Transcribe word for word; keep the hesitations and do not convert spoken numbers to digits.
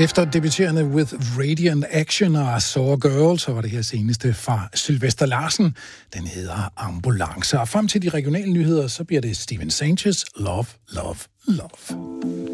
Efter debuterende With Radiant Action og I Saw a Girl, så var det her seneste fra Sylvester Larsen. Den hedder Ambulance. Og frem til de regionale nyheder, så bliver det Steven Sanchez Love, Love, Love.